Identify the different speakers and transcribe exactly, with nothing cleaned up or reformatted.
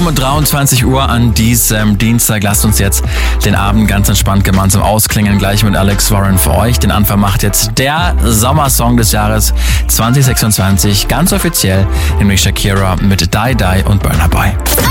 Speaker 1: Um dreiundzwanzig Uhr an diesem Dienstag. Lasst uns jetzt den Abend ganz entspannt gemeinsam ausklingen. Gleich mit Alex Warren für euch. Den Anfang macht jetzt der Sommersong des Jahres zwanzig sechsundzwanzig. Ganz offiziell, nämlich Shakira mit Die Die und Burna Boy.